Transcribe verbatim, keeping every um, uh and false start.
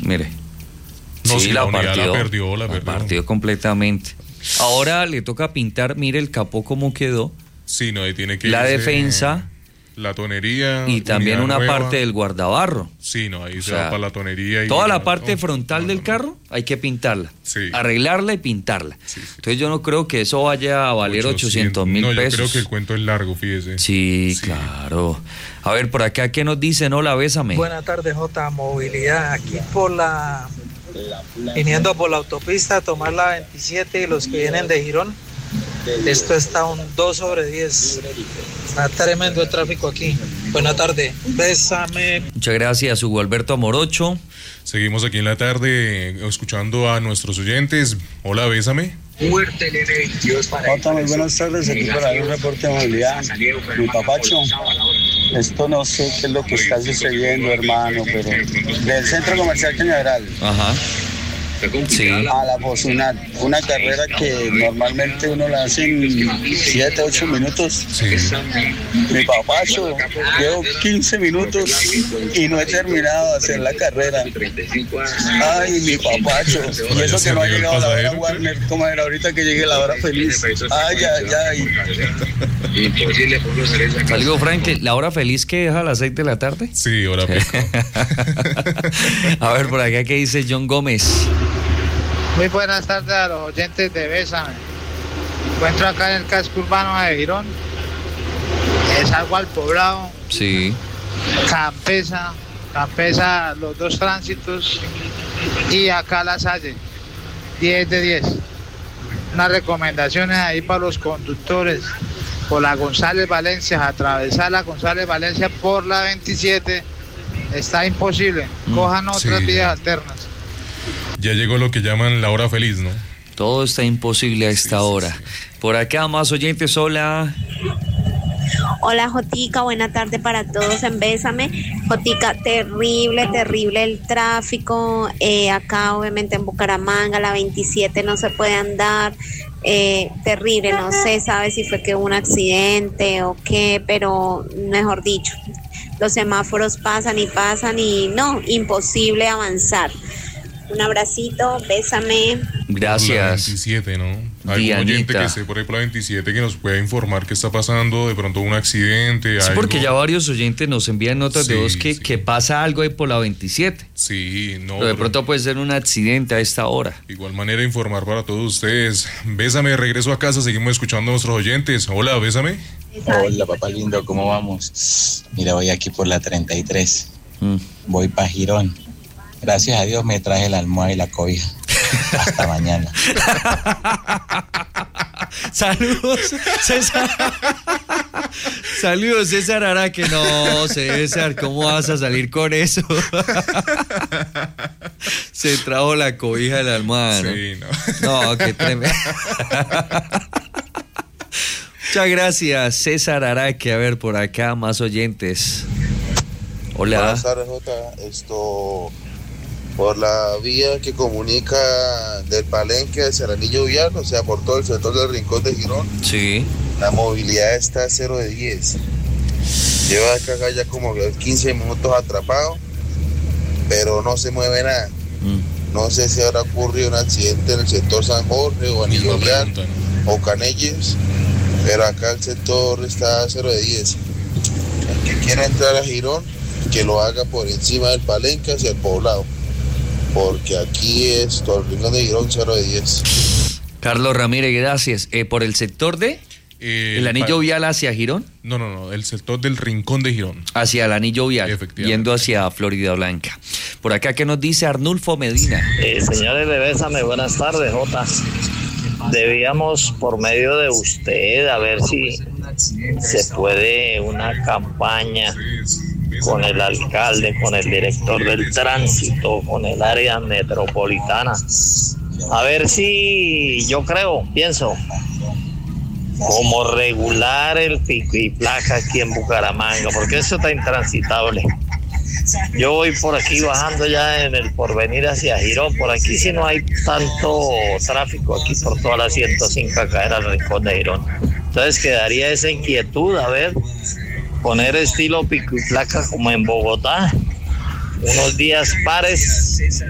Mire. No, sí, si la, la unidad partió, la perdió, la perdió. La partió completamente. Ahora le toca pintar, mire el capó cómo quedó. Sí, no, ahí tiene que La irse, defensa. La tonería. Y también una nueva. parte del guardabarro. Sí, no, ahí O se sea, va para la tonería. Y toda la no, parte no, frontal no, del no, carro hay que pintarla. Sí. Arreglarla y pintarla. Sí, sí. Entonces yo no creo que eso vaya a valer ochocientos mil no, pesos. yo creo que el cuento es largo, fíjese. Sí, Sí. claro. A ver, por acá, ¿qué nos dicen? Hola, bésame. Buenas tardes, J. Movilidad. Aquí por la... Viniendo por la autopista a tomar la veintisiete y los que vienen de Girón. Esto está un dos sobre diez. Está tremendo el tráfico aquí. Buenas tardes. Bésame. Muchas gracias, Hugo Alberto Morocho. Seguimos aquí en la tarde escuchando a nuestros oyentes. Hola, bésame. Fuerte el N veintidós para Jota, muy buenas tardes, aquí para dar un reporte de movilidad. Mi papacho, esto no sé qué es lo que está sucediendo, hermano, pero del centro comercial Cañaveral Ajá. Sí. a la Bosunat, una carrera que normalmente uno la hace en siete, ocho minutos. Sí. Mi papacho, llevo quince minutos y no he terminado de hacer la carrera. Ay, mi papacho, y eso que no ha llegado la hora Warner, como era ahorita que llegue la hora feliz. Ay, ay, ay. Saludos, Frank. ¿La hora feliz que deja a las seis de la tarde? Sí, hora pico. A ver, por acá, ¿qué dice John Gómez? Muy buenas tardes a los oyentes de Bésame. Me encuentro acá en el casco urbano de Girón. Es algo al poblado. Sí. Campesa, Campesa, los dos tránsitos. Y acá La Salle. diez de diez. Unas recomendaciones ahí para los conductores. Por la González Valencia, atravesar la González Valencia por la veintisiete. Está imposible. Cojan otras sí. vías alternas. Ya llegó lo que llaman la hora feliz, ¿no? Todo está imposible a esta sí, sí, hora. sí. Por acá, más oyentes, hola. Hola, Jotica, buena tarde para todos en Bésame. Jotica, terrible, terrible el tráfico. Eh, acá, obviamente, en Bucaramanga, la veintisiete no se puede andar. Eh, terrible, no sé, sabe si fue que hubo un accidente o qué, pero mejor dicho, los semáforos pasan y pasan y no, imposible avanzar. Un abracito, bésame. Gracias. La veintisiete, ¿no? Hay un oyente que esté por ahí por la veintisiete que nos pueda informar qué está pasando, de pronto un accidente. Sí, algo. porque ya varios oyentes nos envían notas Sí, de voz que, sí. que pasa algo ahí por la veintisiete. Sí, no. Pero de pero pronto puede ser un accidente a esta hora. de igual manera informar para todos ustedes. Bésame, regreso a casa, seguimos escuchando a nuestros oyentes. Hola, bésame. Hola, papá lindo, ¿cómo vamos? Mira, voy aquí por la treinta y tres. Mm. Voy para Girón. Gracias a Dios me traje la almohada y la cobija. Hasta mañana. Saludos, César. Saludos, César Araque. No, César, ¿cómo vas a salir con eso? Se trajo la cobija de la almohada, ¿no? Sí, no. No, qué tremendo. Muchas gracias, César Araque. A ver, por acá, más oyentes. Hola. Buenas tardes, Jota. Esto... por la vía que comunica del Palenque hacia el anillo vial, o sea, por todo el sector del Rincón de Girón. Sí. La movilidad está a cero de diez. Lleva acá ya como quince minutos atrapado, pero no se mueve nada. Mm. No sé si habrá ocurrido un accidente en el sector San Jorge o anillo vial o Canelles, pero acá el sector está a cero de diez. El que quiera entrar a Girón, que lo haga por encima del Palenque hacia el poblado, porque aquí es todo el Rincón de Girón cero de diez. Carlos Ramírez, gracias. Eh, ¿Por el sector de? Eh, ¿El anillo pa- vial hacia Girón? No, no, no, el sector del Rincón de Girón. Hacia el anillo vial, Efectivamente. yendo hacia Florida Blanca. Por acá, ¿qué nos dice Arnulfo Medina? Eh, señores de Bésame, buenas tardes, Jota. Debíamos, por medio de usted, a ver si se puede una campaña con el alcalde, con el director del tránsito, con el área metropolitana. A ver si, yo creo, pienso, como regular el pico y placa aquí en Bucaramanga, porque eso está intransitable. Yo voy por aquí bajando ya en el Porvenir hacia Girón, por aquí si no hay tanto tráfico, aquí por toda la ciento cinco a caer al Rincón de Girón. Entonces quedaría esa inquietud, a ver, poner estilo pico y placa como en Bogotá, unos días pares